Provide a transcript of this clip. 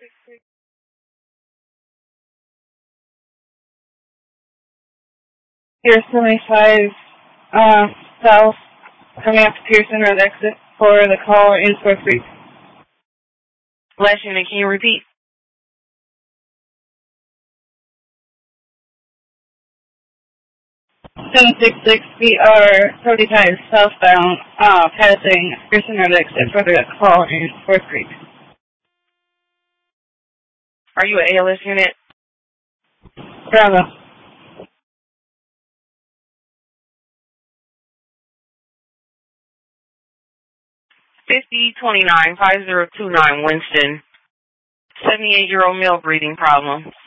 Here's 75 south, coming up to Pearson Road exit for the call in Spruce Creek. Last unit, can you repeat? We are 35 southbound, passing Pearson Road exit for the call in Spruce Creek. Are you an ALS unit? Bravo. $5029-5029 Winston. 78-year-old male breathing problems.